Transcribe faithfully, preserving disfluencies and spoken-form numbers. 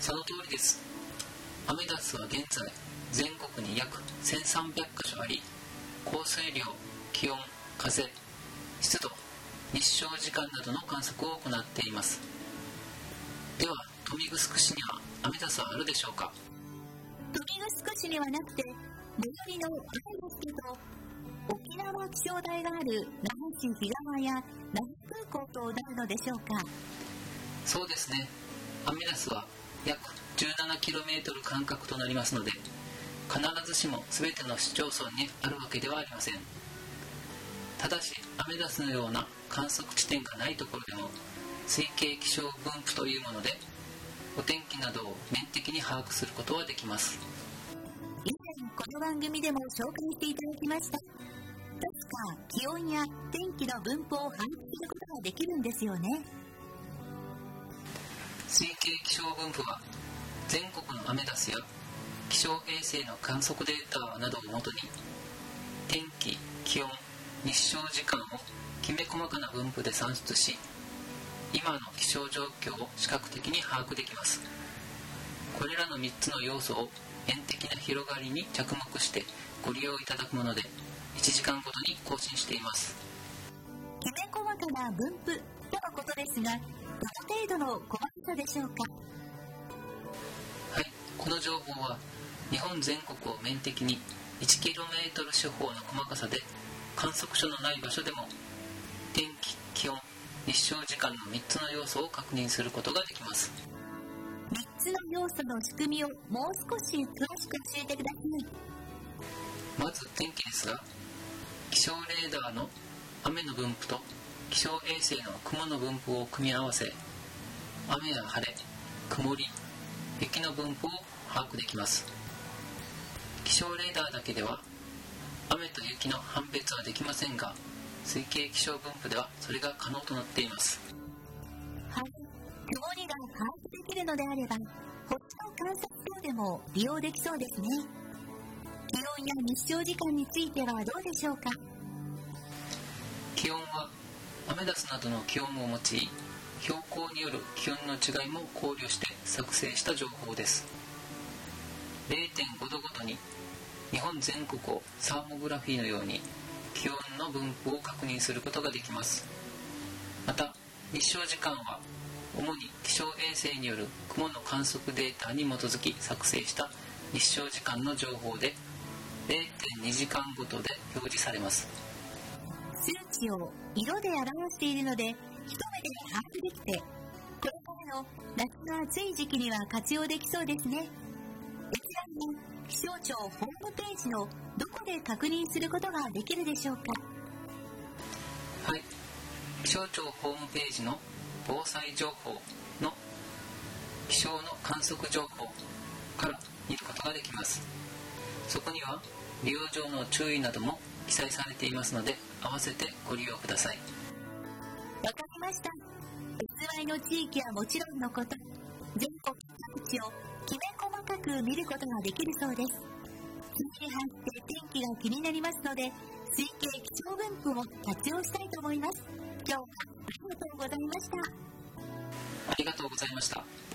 その通りです。アメダスは現在全国に約せんさんびゃくかしょあり、降水量、気温、風、湿度、日照時間などの観測を行っています。では、豊見城市にはアメダスはあるでしょうか？ 豊見城市にはなくて、最寄りのアメダスと沖縄気象台がある那覇市日川や那覇空港となるのでしょうか？ そうですね。アメダスは約 じゅうななキロメートル 間隔となりますので、必ずしも全ての市町村にあるわけではありません。ただし、アメダスのような観測地点がないところでも推計気象分布というものでお天気などを面的に把握することはできます。 以前この番組でも紹介していただきました。確か気温や天気の分布を把握することができるんですよね。 推計気象分布は全国のアメダスや気象衛星の観測データなどをもとに天気、気温、日照時間をきめ細かな分布で算出し、今の気象状況を視覚的に把握できます。これらのみっつの要素を円的な広がりに着目してご利用いただくもので、いちじかんごとに更新しています。 きめ細かな分布とのことですが、どの程度の細かさでしょうか？ はい、この情報は日本全国を面的にいちキロメートル四方の細かさで、観測所のない場所でも天気、気温、日照時間のみっつの要素を確認することができます。 みっつの要素の仕組みをもう少し詳しく教えてください。まず天気ですが、気象レーダーの雨の分布と気象衛星の雲の分布を組み合わせ、雨や晴れ、曇り、雪の分布を把握できます。気象レーダーだけでは雨と雪の判別はできませんが、推計気象分布ではそれが可能となっています。 はい、曇りが把握できるのであれば、他の観測所でも利用できそうですね。気温や日照時間についてはどうでしょうか？ 気温はアメダスなどの気温を用い、標高による気温の違いも考慮して作成した情報です。 れいてんご 度ごとに日本全国をサーモグラフィーのように気温の分布を確認することができます。また、日照時間は主に気象衛星による雲の観測データに基づき作成した日照時間の情報で れいてんに 時間ごとで表示されます。 数値を色で表しているので一目で把握できて、これからの夏の暑い時期には活用できそうですね。ちなみに気象庁ホームページのどこで確認することができるでしょうか？ はい、気象庁ホームページの防災情報の気象の観測情報から見ることができます。そこには利用上の注意なども記載されていますので、合わせてご利用ください。 わかりました。お住まいの地域はもちろんのこと、全国各地をきめ細かく見ることができるそうです。日に入って天気が気になりますので、推計気象分布を活用したいと思います。今日はありがとうございました。 ありがとうございました。